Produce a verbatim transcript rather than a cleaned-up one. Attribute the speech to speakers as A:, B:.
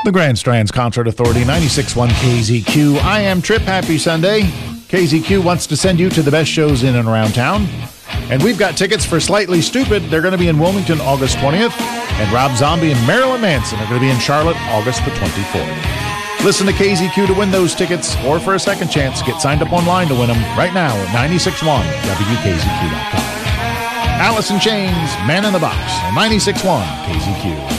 A: The Grand Strands Concert Authority, ninety-six point one K Z Q. I am Trip. Happy Sunday. K Z Q wants to send you to the best shows in and around town. And we've got tickets for Slightly Stupid. They're going to be in Wilmington August twentieth. And Rob Zombie and Marilyn Manson are going to be in Charlotte August the twenty-fourth. Listen to K Z Q to win those tickets, or for a second chance, get signed up online to win them right now at ninety-six point one W K Z Q dot com. Alice in Chains, Man in the Box, on ninety-six point one K Z Q.